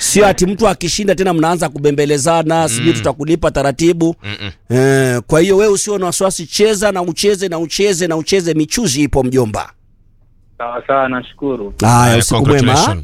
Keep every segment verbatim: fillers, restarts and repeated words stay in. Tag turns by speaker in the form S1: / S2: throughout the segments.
S1: Sio ati mtu akishinda tena mnaanza kubembelezana, mm. sijui tutakulipa taratibu. Eh, kwa hiyo wewe usio na wasiwasi, cheza na ucheze na ucheze na ucheze, michuzi ipo mjomba.
S2: Sawa sawa, nashukuru.
S1: Haya, usiku mwema.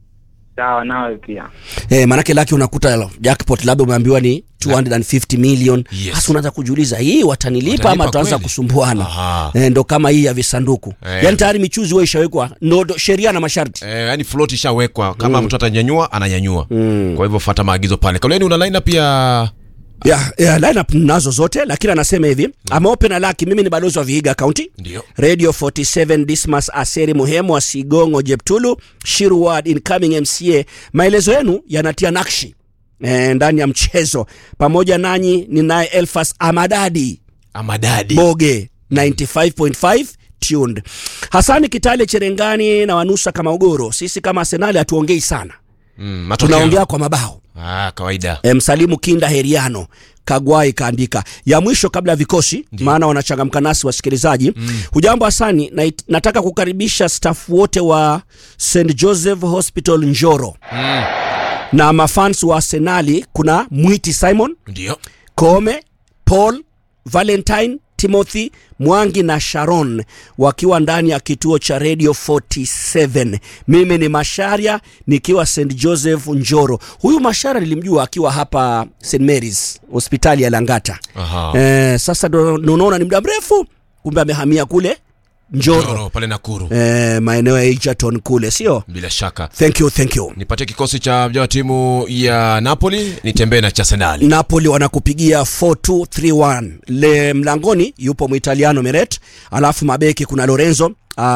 S2: Sawa nawe pia.
S1: Eh, manake laki unakuta jackpot labda umeambiwa ni two hundred fifty million. Yes. Hasa unaanza kujiuliza hii watanilipa ama tutaanza kusumbuana. Eh, ndo kama hii ya visanduku. Eh. Yaani tayari michuzi wewe ishawekwa, ndo sheria na masharti.
S3: Eh, yani float ishawekwa, kama mm. mtu atanyanyua ananyanyua. Mm. Kwa hivyo fuata maagizo pale. Kauleni una line up ya
S1: Yeah, yeah, line up nazo zote, lakini anasema hivi, mm. I'm open na laki, mimi ni balozi wa Vihiga County.
S3: Ndio.
S1: Radio forty-seven Dismas Aseri Muhemu wa Sigongo Jeptulu, Shirward incoming M C A. Maelezo yenu yanatia nakshi e, ndani ya mchezo. Pamoja nanyi ni naye Elfas Amadadi.
S3: Amadadi.
S1: Boge ninety-five point five tuned. Hasani Kitale Cherengani na Wanusa kama Ugoro. Sisi kama Arsenal hatuongei sana. Mm, tunaongea kwa mabao.
S3: Ah, kawaida.
S1: E, Msalimu Kinda Heriano Kagwai kaandika ya mwisho kabla ya vikosi, maana wanachangamka nasi wasikilizaji. Mm. Hujambo Hasani, na nataka kukaribisha staff wote wa Saint Joseph Hospital Njoro. Mm. Na mafans wa Arsenali, kuna Mwiti Simon,
S3: ndio,
S1: Kome, Paul, Valentine, Timothy, Mwangi na Sharon wakiwa ndani ya kituo cha Radio forty-seven. Mimi ni Masharia nikiwa Saint Joseph Njoro. Huyu Masharia nilimjua akiwa hapa Saint Mary's hospitali ya Langata. Eh, sasa ndo unaona ni muda mrefu, kumbe amehamia kule Njoro,
S3: Njoro pale Nakuru.
S1: Eh, maeneo ya Egerton kule, sio?
S3: Bila shaka.
S1: Thank you, thank you.
S3: Nipatie kikosi cha mjao timu ya Napoli, nitembee na Arsenal.
S1: Napoli wanakupigia four two three one. Le mlangoni yupo Muitaliano Meret, alafu mabeki kuna Lorenzo, uh,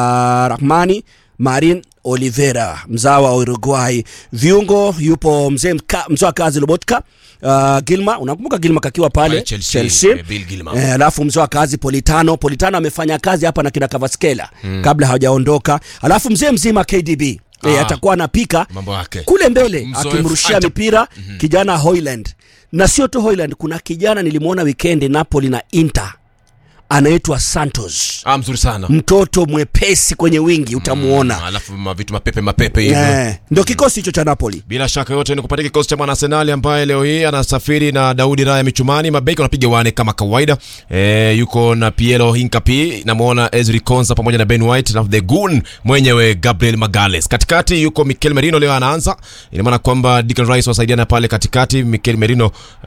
S1: Rahmani, Marin Oliveira, mzawa wa Uruguay. Viungo yupo mzee mzoa kazi Lobotka, uh, Gilma, unakumbuka Gilma kakiwa pale
S3: Chelsea,
S1: Chelsea.
S3: Eh,
S1: alafu mzoa kazi Politano, Politano amefanya kazi hapa na kina Kvaratskhelia hmm. kabla hawajaondoka. Alafu mzee mzima K D B ah, e, atakuwa anapika kule mbele akimrushia mipira mm-hmm. kijana Hoyland. Na sio tu Hoyland, kuna kijana nilimuona weekend Napoli na Inter anaitwa Santos.
S3: Ah, mzuri sana.
S1: Mtoto mwepesi kwenye wingi utamuona.
S3: Mm, alafu mavitu mapepe mapepe hivyo.
S1: Eh, ndio kikosi hicho cha Napoli.
S3: Bila shaka yote ni kupatia kikosi cha mwana Arsenal ambaye leo hii anasafiri na Daudi Raya Michumani, mabeki wanapiga wane kama kawaida. Eh, yuko na Piero Hincapié, namuona Ezri Konsa pamoja na Ben White na the Goon mwenyewe Gabriel Magalhaes. Katikati yuko Mikel Merino leo anaanza. Ina maana kwamba Declan Rice wasaidiana pale katikati. Mikel Merino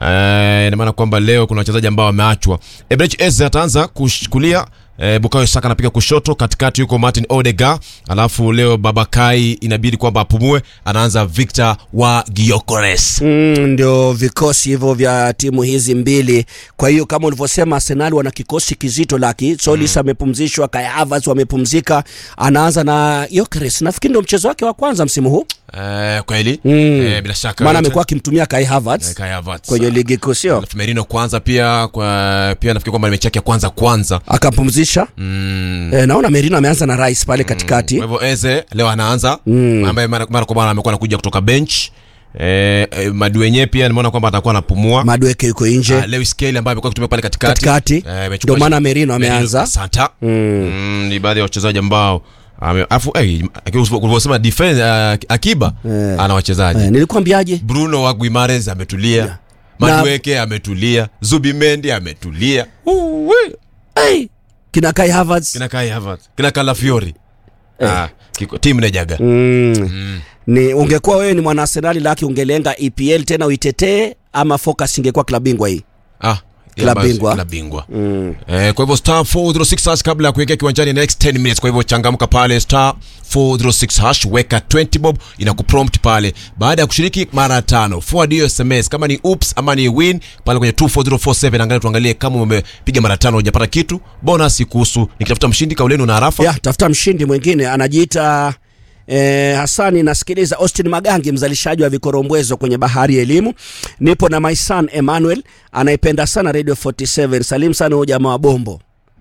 S3: eh, ina maana kwamba leo kuna wachezaji ambao wameachwa. Ebrech Eze ataanza kulia, e, Bukayo Saka anapiga kushoto, katikati yuko Martin Odegaard, alafu leo Babakai inabidi kwamba apumue, anaanza Victor wa Gyökeres.
S1: Mm, ndio vikosi hivyo vya timu hizi mbili. Kwa hiyo kama ulivyosema Arsenal wana kikosi kizito laki. Solis amepumzishwa, mm. Kai Havertz wamepumzika, anaanza na Gyökeres. Nafikiri ndio mchezo wake wa kwanza msimu huu.
S3: Eh, kweli?
S1: Mm.
S3: Eh, bila shaka.
S1: Maana amekuwa akimtumia Kai Havertz.
S3: Eh, Kai Havertz
S1: kwenye ligi kuu, sio?
S3: Alafu Merino kwanza pia kwa pia nafikiri kwamba mechi yake ya kwanza kwanza
S1: akampumzisha.
S3: Mm.
S1: Eh, naona Merino ameanza na Rice pale katikati.
S3: Kwa hivyo Eze leo anaanza,
S1: mm.
S3: ambaye mara kwa mara amekuwa anakuja kutoka bench. Eh, Maduenye pia nimeona kwamba atakuwa anapumua.
S1: Madueke yuko nje.
S3: Uh, Lewis Kelly ambaye amekuwa kutumia pale katikati.
S1: Katikati. Ndio maana Merino ameanza.
S3: Santa. Mm. Mm, ni baadhi ya wachezaji ambao afu eh ulivyosema defense uh, akiba yeah. ana wachezaji.
S1: Yeah, nilikwambiaje?
S3: Bruno wa Guimares ametulia. Yeah. Madueke ametulia. Zubimendi ametulia.
S1: Hey, kina Kai Havertz.
S3: Kina Kai Havertz. Kina Calafiori. Hey. Ah, timu inajaga.
S1: Mm. Mm. Ni ungekuwa wewe ni mwana Arsenal laki ungelenga E P L tena uitetee ama focus ingekuwa klabu bingwa hii?
S3: Ah,
S1: klabu bingwa.
S3: Klabu bingwa. Mm. Eh, kwa hivyo star four oh six hash kabla ya kuingia kiwanjani next ten minutes. Kwa hivyo changamka pale star four oh six hash, weka twenty bob, inakuprompt pale. Baada ya kushiriki mara tano, forward hiyo S M S kama ni oops ama ni win pale kwenye two four zero four seven. Angalia tuangalie kama umepiga mara tano hujapata kitu, bonus ikuhusu. Nikitafuta mshindi kauleni na Arafa.
S1: Yeah, tafuta mshindi mwingine anajiita Eh, Hasani. Nasikiliza Austin Magangi, mzalishaji wa vikorombwezo kwenye Bahari ya Elimu. Nipo na my son Emmanuel, anaipenda sana Radio forty-seven. Salim sana huyo jamaa wa Bombo.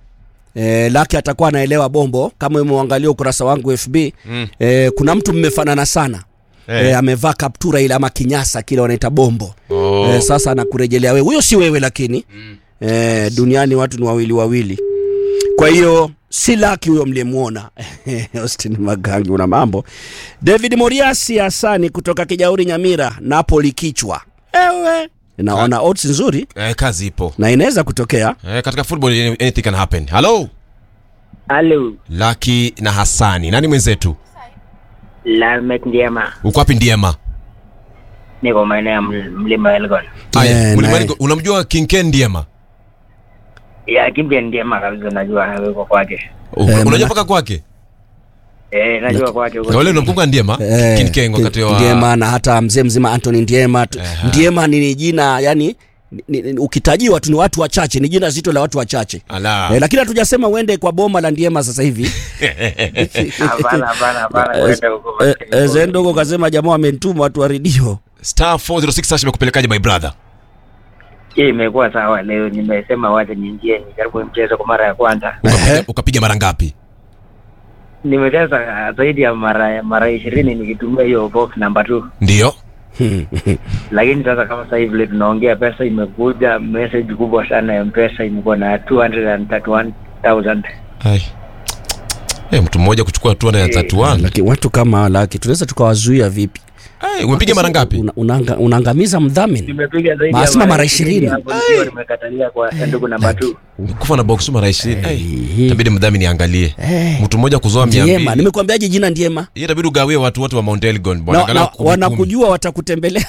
S1: Eh, laki atakuwa anaelewa Bombo kama umemwangalia ukurasa wangu F B. Mm. Eh, kuna mtu mmefanana sana. Hey. Eh, amevaa kaptura ile ama kinyasa kile wanaita Bombo. Oh. Eh, sasa anakurejelea wewe. Huyo si wewe lakini. Mm. Eh, duniani watu ni wawili wawili. Kwa hiyo Si Lucky huyo mlimuona. Austin Magangi una mambo. David Moriasi Hasani kutoka Kijauri Nyamira, Napoli kichwa. Ewe, naona odds nzuri.
S3: Eh, kazi ipo.
S1: Na inaweza kutokea.
S3: Eh, katika football anything can happen. Hello.
S2: Hello.
S3: Lucky na Hasani. Nani mwenzetu?
S2: Lamek Ndiema.
S3: Uko wapi Ndiema?
S2: Niko maeneo ya Mlima Elgon.
S3: Aya, Mlima Elgon. Unamjua King Ken Ndiema?
S2: Ya Kimbia Ndiema kabisa najua yuko kwake.
S3: Unajua paka kwake?
S2: Eh, najua kwake.
S3: Na wale unamkumbuka Ndiema?
S1: Eh,
S3: King Ken wakati wa
S1: Ndiema na hata mzee mzima Anthony Ndiema. Ndiema ni jina yani ni, ni, ukitajiwa tu ni watu wachache, ni jina zito la watu wachache. Eh, lakini hatujasema uende kwa boma la Ndiema sasa hivi.
S2: Hapana hapana hapana uende huko.
S1: Eh, Zendo kasema jamaa wamenituma watu wa redio.
S3: Star four oh six hash imekupelekaje my brother?
S2: Hii imekuwa sawa leo, nimesema wacha niingie nijaribu mchezo kwa mara ya kwanza.
S3: Ukapiga, ukapiga mara ngapi?
S2: Nimecheza zaidi ya mara mara ishirini nikitumia hiyo box number two.
S3: Ndio.
S2: Lakini sasa kama sasa hivi tunaongea pesa imekuja message kubwa sana ya M-Pesa imekuwa na two hundred thirty-one thousand.
S3: Hai. Eh, mtu mmoja kuchukua two hundred thirty one.
S1: Lakini watu kama Lucky tunaweza tukawazuia vipi?
S3: Eh, umepiga mara ngapi?
S1: Una, unaanga, unaangamiza mdhamini.
S2: Nimepiga zaidi
S1: ya mara, mara ishirini.
S2: Hapo nimekatalia kwa sanduku namba two.
S3: Kufa na box mara ishirini. Eh, itabidi mdhamini angalie. Mtu mmoja kuzoa mia mbili.
S1: Ndiema, nimekuambiaje jina Ndiema?
S3: Hii itabidi ugawie watu wote wa Mount Elgon bwana, angalau
S1: wanakujua watakutembelea.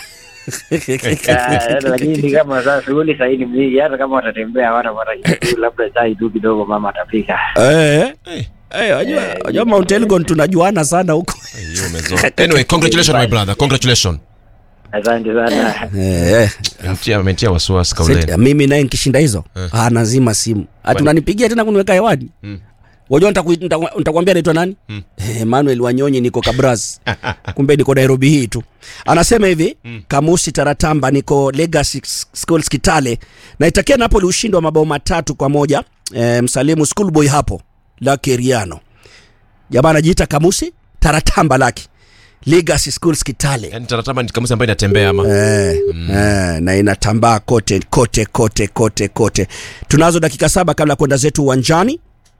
S2: Lakini kama sasa shughuli sasa hivi mimi hata kama watatembea wata wata labda chai tu kidogo mama atapika.
S1: Eh. Eh, unajua unajua Mount Elgon tunajuana sana huko.
S3: Hiyo umezoa. Anyway, congratulations my brother. Congratulations.
S2: Asante sana.
S1: Eh,
S3: mtia ametia wasiwasi kauleni.
S1: Mimi naye nikishinda hizo, ah nazima simu. Hata unanipigia tena kuniweka hewani. Unajua nitakwambia naitwa nani? Emmanuel Wanyonyi, niko Kabras. Kumbe niko Nairobi hii tu. Anasema hivi, Kamusi Taratamba, niko Legacy Schools Kitale. Na itakia Napoli ushindi wa mabao matatu kwa moja. E, msalimu schoolboy hapo. Lucky Riano. Jamaa anajiita Kamusi Taratamba Lucky. Legacy Schools Kitale.
S3: Yaani Taratamba ni Kamusi ambaye inatembea ama.
S1: Eh, mm. eh, na inatambaa kote kote kote kote kote. Tunazo dakika saba kabla kwenda zetu uwanjani.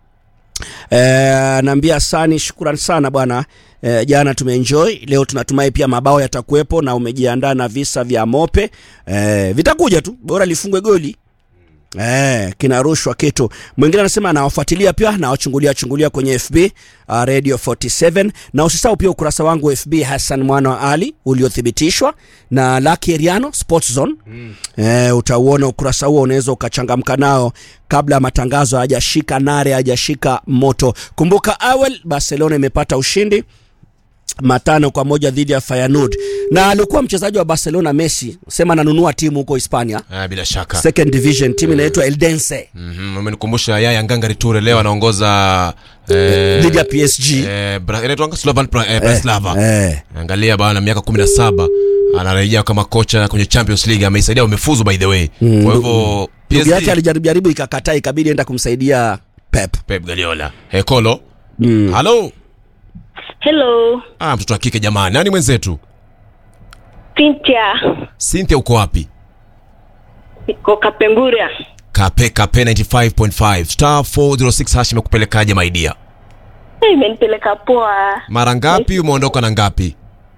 S1: Eh, naambia Sani shukrani sana bwana. Eh, jana tumeenjoy, leo tunatumai pia mabao yatakuepo na umejiandaa na visa vya mope. Eh, vitakuja tu, bora lifungwe goli. Eh, kinarushwa kitu. Mwingine anasema anawafuatilia pia na wachungulia chungulia kwenye F B uh, Radio forty-seven, na usisahau pia ukurasa wangu F B Hassan Mwana wa Ali uliothibitishwa na Lucky Riano Sports Zone. Mm. Eh, utauona ukurasa huo, unaweza ukachangamka nao kabla matangazo hajashika nare hajashika moto. Kumbuka awal Barcelona imepata ushindi matano kwa moja dhidi ya Feyenoord. Na alikuwa mchezaji wa Barcelona Messi, sema ananunua timu huko Hispania.
S3: Ah, bila shaka.
S1: Second division timu inaitwa Eldense.
S3: Mhm, umenikumbusha Yaya Ngangari Toure leo anaongoza
S1: eh dhidi ya P S G.
S3: Eh, inaitwa Slovan Bratislava.
S1: Eh, eh.
S3: Angalia bwana, miaka kumi na saba anarejea kama kocha kwenye Champions League, ameisaidia wamefuzu by the way.
S1: Mm.
S3: Kwa hivyo
S1: P S G yake alijaribu jaribu ikakataa, ikabidi enda kumsaidia Pep.
S3: Pep Guardiola. Hey, Kolo.
S1: Mm.
S3: Hello.
S4: Hello.
S3: Ah, mtoto wa kike jamani. Nani mwenzetu?
S4: Cynthia.
S3: Cynthia uko wapi?
S4: Niko Kapenguria.
S3: Kape Kape ninety-five point five. Star four oh six hash imekupelekaje my dear?
S4: Eh, imenipeleka poa.
S3: Mara ngapi umeondoka na ngapi?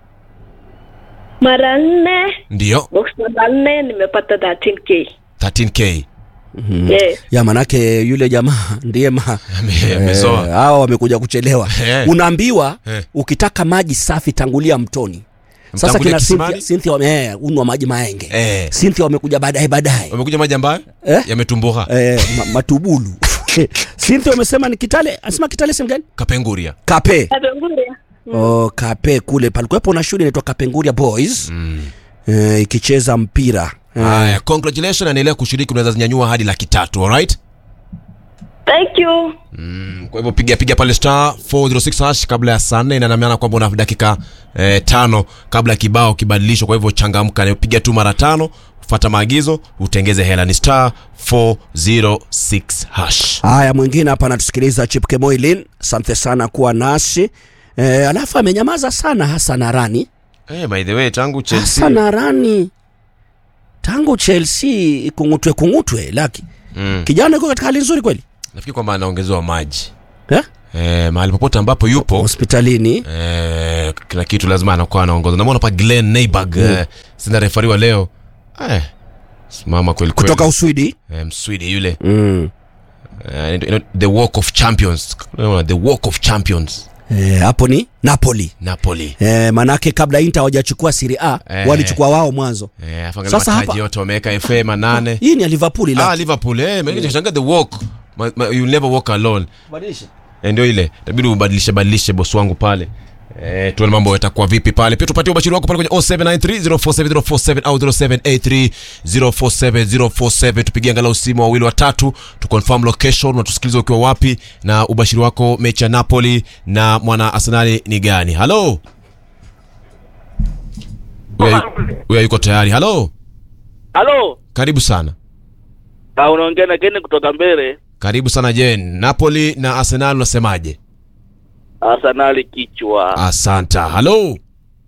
S4: Mara nne.
S3: Ndio.
S4: Box namba nne nimepata thirteen K.
S3: thirteen K.
S1: Mm-hmm. Yes. Ya manake yule jamaa ndiye ma
S3: amezoa.
S1: Eh, hao wamekuja kuchelewa.
S3: Hey.
S1: Unaambiwa
S3: hey,
S1: ukitaka maji safi tangulia mtoni. Sasa kina Cynthia, Cynthia wame eh, unwa maji maenge.
S3: Eh.
S1: Cynthia wamekuja baadaye baadaye.
S3: Wamekuja maji ambayo
S1: eh?
S3: yametumbuka.
S1: Eh, ma, matubulu. Cynthia wamesema ni Kitale, anasema Kitale sehemu gani?
S3: Kapenguria.
S1: Kape.
S4: Kapenguria.
S1: Mm. Oh, Kape kule palikuwepo na shule inaitwa Kapenguria Boys.
S3: Mm.
S1: Eh, ikicheza mpira.
S3: Haya, congratulations, anaendelea kushiriki, unaweza zinyanyua hadi laki tatu, alright?
S4: Thank you.
S3: Mm, kwa hivyo piga piga pale star four oh six hash kabla ya saa nne, na maana kwamba una dakika eh, tano kabla kibao kibadilishwe. Kwa hivyo changamka, na piga tu mara tano, fuata maagizo, utengeze hela. Ni star four oh six hash.
S1: Haya, mwingine hapa anatusikiliza Chipke Moilin, asante sana kuwa nasi. Eh, alafu amenyamaza sana Hassan Arani.
S3: Eh, by the way tangu Chelsea.
S1: Hassan Arani tangu Chelsea kungutwe kungutwe Lucky. Mm. Kijana yuko katika hali nzuri kweli?
S3: Nafikiri kwamba anaongezewa maji.
S1: Eh?
S3: Eh, mahali popote ambapo yupo
S1: hospitalini.
S3: Eh, kila kitu lazima anakuwa anaongoza. Namuona pa Glenn Neighbor, mm. eh, sina referee wa leo. Eh, simama kweli kweli.
S1: Kutoka Uswidi.
S3: Eh, Mswidi yule.
S1: Mm.
S3: Uh, you know, the walk of champions. The walk of champions.
S1: Eh, hapo ni Napoli.
S3: Napoli.
S1: Eh, manake kabla Inter hawajachukua Serie A,
S3: Eh.
S1: walichukua wao mwanzo.
S3: Eh, afanga
S1: Sasa
S3: mataji
S1: hapa-
S3: yote wameweka F A manane.
S1: Hii ni ya Liverpool ila.
S3: Ah, Liverpool. Eh, mimi nashangaa the walk. Ma, ma, you never walk alone.
S1: Badilisha.
S3: Eh, ndio ile. Itabidi ubadilishe badilishe boss wangu pale. Eh, tuone mambo yatakuwa vipi pale. Pia tupatie ubashiri wako pale kwenye oh seven nine three zero four seven zero four seven au zero seven eight three zero four seven zero four seven. Tupigie angalau simu wawili watatu, tu confirm location, unatusikiliza ukiwa wapi na ubashiri wako mechi ya Napoli na mwana Arsenal ni gani? Hello. Wewe wewe yuko tayari? Hello.
S5: Halo.
S3: Karibu sana.
S5: Ah, unaongea na Ken kutoka Mbere.
S3: Karibu sana Jen. Napoli na Arsenal unasemaje?
S5: Arsenal kichwa.
S3: Asanta. Hello.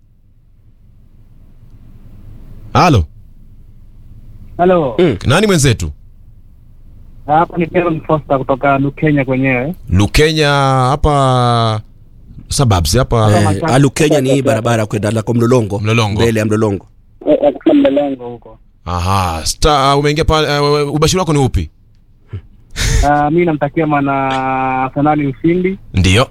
S3: Halo.
S6: Hello.
S1: Mm.
S3: Nani mwenzetu?
S6: Hapa ni Kevin Foster kutoka Kenya kwenyewe.
S3: Lukenya hapa suburbs hapa
S1: Eh, Alu Kenya ni hii barabara kwenda la Mlolongo.
S3: Mlolongo.
S1: Mbele ya Mlolongo.
S6: Katika mlengo huko.
S3: Aha, star umeingia pale uh, ubashiri wako ni upi?
S6: Ah, mimi namtakia maana Arsenal ushindi.
S3: Ndio.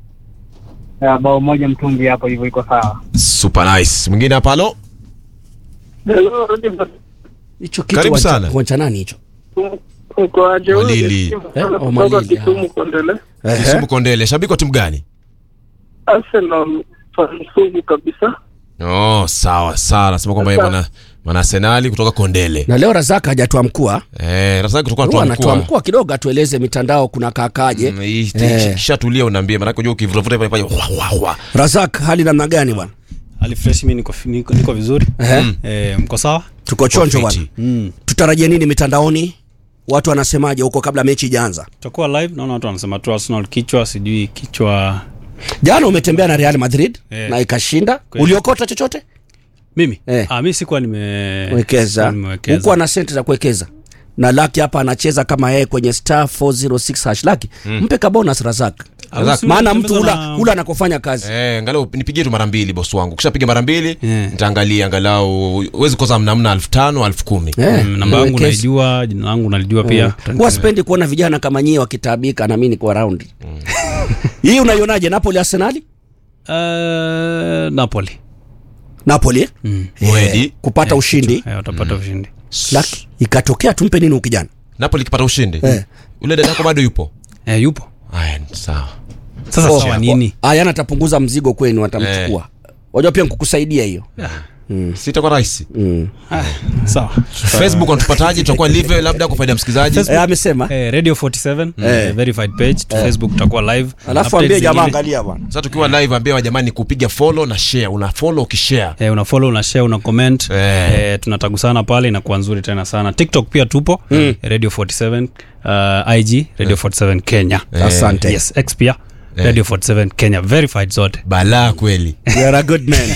S6: Uh, bao moja mtungi hapo hivyo iko sawa.
S3: Super nice. Mwingine hapa halo.
S5: Hello,
S1: Hicho kitu
S3: Karibu
S1: wa-
S3: sana.
S1: Kwa nani hicho?
S5: uko aje?
S3: Walili.
S1: Eh, o
S5: Kutoka
S1: Malili.
S5: Kisumu Kondele.
S1: Eh.
S3: Kisumu Kondele. Shabiki wa timu gani?
S5: Arsenal fansugu kabisa.
S3: Oh, sawa sawa. Nasema kwamba yeye bwana bwana Arsenal kutoka Kondele.
S1: Na leo Razaka hajatoa mkua.
S3: Eh, sasa kutoka
S1: Huwa
S3: tu
S1: anatoa
S3: mkuu.
S1: mkua kidogo atueleze mitandao kuna kaakaje. Eh.
S3: Kisha tulia unaambia maana unajua ukivuta pale pale wa wa wa.
S1: Razak, hali namna gani bwana?
S7: Hali fresh, mimi niko niko, niko vizuri.
S1: Eh.
S7: Eh, mko sawa?
S1: Tuko chonjo bwana.
S3: fiti.
S7: Mm.
S1: Tutarajie nini mitandaoni? Watu wanasemaje huko kabla mechi ijaanza?
S7: Tutakuwa live, naona watu wanasema tu Arsenal kichwa, sijui kichwa.
S1: Jana umetembea na Real Madrid
S7: Eh.
S1: na ikashinda.
S7: Kweli.
S1: Uliokota chochote?
S7: Mimi?
S1: Eh.
S7: Ah, mimi sikuwa nime
S1: Wekeza.
S7: sikuwa nimewekeza.
S1: Huko ana senti za kuwekeza. Na Lucky hapa anacheza kama yeye kwenye star four zero six hash Lucky. Mm. Mpe ka bonus Razak.
S3: Razak.
S1: Maana mtu
S7: Tembeza
S1: hula
S7: na-
S1: hula anakofanya kazi.
S3: Eh, angalau nipigie tu mara mbili boss wangu. Kisha piga mara mbili,
S7: Yeah.
S3: nitaangalia angalau uweze kosa namna elfu tano elfu kumi.
S1: Eh,
S7: Mm, namba yangu
S1: wekeza.
S7: naijua, jina langu nalijua pia.
S1: Huwa sipendi kuona vijana kama nyie wakitaabika na mimi niko around. Hii unaionaje Napoli Arsenal?
S7: Eh, Napoli.
S1: Napoli eh?
S7: Mm.
S1: Eh,
S3: Wedi.
S1: kupata ushindi.
S7: Eh, watapata ushindi.
S1: Lucky ikatokea tumpe nini ukijana?
S3: Napoli kipata ushindi.
S1: Eh.
S3: Yule dada yako bado yupo.
S7: Eh, yupo.
S3: Haya, sawa.
S7: Sasa
S1: Oh,
S7: sawa nini?
S1: Aya atapunguza mzigo kwenu atamchukua. Wajua pia nikukusaidia hiyo.
S3: Sitakuwa rahisi.
S1: Mm.
S7: Ah, sawa.
S3: Facebook unatupataje? Tutakuwa live labda kwa faida ya msikilizaji.
S1: Eh, amesema.
S7: Eh, Radio forty-seven,
S1: Eh.
S7: eh, verified page, to Facebook tutakuwa live.
S1: Alafu
S7: Updates
S1: ambie jamaa
S7: zingine-
S1: angalia bwana.
S3: Sasa tukiwa live ambia jamani kupiga follow na share. Una follow ukishare.
S7: Eh, una follow, una share, una comment.
S3: Eh.
S7: Eh, tunatagusana pale, inakuwa nzuri tena sana. TikTok pia tupo. Mm. Radio forty-seven, uh, I G Radio forty-seven Kenya.
S1: Asante.
S7: Yes, X pia. Radio forty-seven Kenya, verified zote.
S3: Balaa kweli.
S1: You are a good man.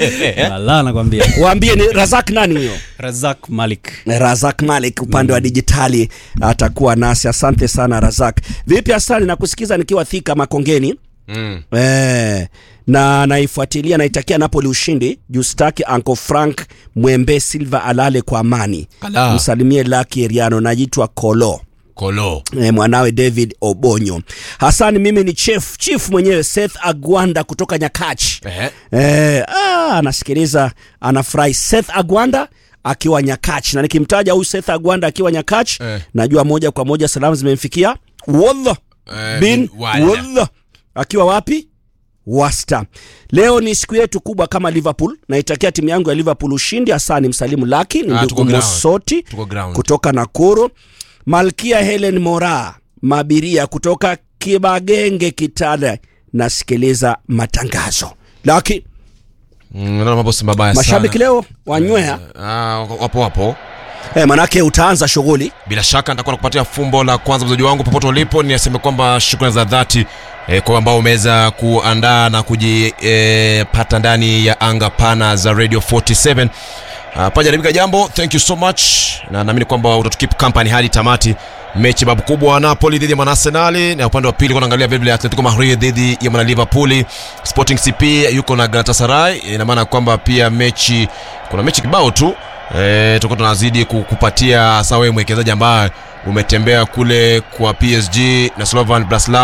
S7: Ala nakwambia.
S1: Waambie ni Razak nani huyo?
S7: Razak Malik.
S1: Razak Malik upande wa dijitali atakuwa nasi. Asante sana Razak. Vipi Asani, na kusikiza nikiwa Thika Makongeni.
S3: Mm.
S1: Eh, na naifuatilia naitakia Napoli ushindi. Justaki Uncle Frank Mwembe Silva alale kwa amani.
S3: Ala.
S1: Msalimie Lucky Eriano, najitwa Kolo.
S3: Kolo.
S1: E, mwanawe David Obonyo. Hasani, mimi ni chef chief mwenyewe Seth Agwanda kutoka Nyakach.
S3: Eh.
S1: Eh, ah, anasikiliza anafurahi. Seth Agwanda akiwa Nyakach, na nikimtaja huyu Seth Agwanda akiwa Nyakach
S3: Eh.
S1: najua moja kwa moja salamu zimemfikia Wadha
S3: Eh,
S1: bin
S3: wala.
S1: Wadha akiwa wapi? Wasta. Leo ni siku yetu kubwa kama Liverpool. Naitakia timu yangu ya Liverpool ushindi. Hasani msalimu Lucky, ni
S3: Ah,
S1: ndugu
S3: tuko ground.
S1: Mosoti
S3: Tuko ground.
S1: kutoka Nakuru. Malkia Helen Mora Mabiria kutoka Kibagenge Kitale, nasikiliza matangazo. Lucky,
S3: Mm, naona mambo si mabaya sana.
S1: mashabiki leo wanywea
S3: Ah, wapo wapo.
S1: eh, manake utaanza shughuli.
S3: Bila shaka nitakuwa nakupatia fumbo la kwanza mzaji wangu popote ulipo. Niaseme kwamba shukrani za dhati eh, kwa ambao umeweza kuandaa na kujipata eh, ndani ya anga pana za Radio forty-seven. Uh, paja Rebika jambo, thank you so much. Na naamini kwamba utatukeep company hadi tamati. Mechi babu kubwa Napoli dhidi ya Arsenal, na upande wa pili kunaangalia vile vile Atletico Madrid dhidi ya Liverpool. Sporting C P yuko na Galatasaray. Ina maana kwamba pia mechi kuna mechi kibao tu. Eh, tutakuwa tunazidi kukupatia sawa wewe mwekezaji ambaye umetembea kule kwa P S G na Slovan Bratislava.